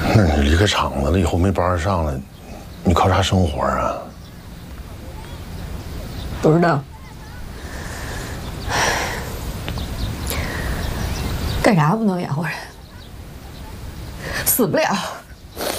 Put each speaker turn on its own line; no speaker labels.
那你离开厂子了以后没班上了，你靠啥生活啊？
不知道。干啥不能养活人？死不了。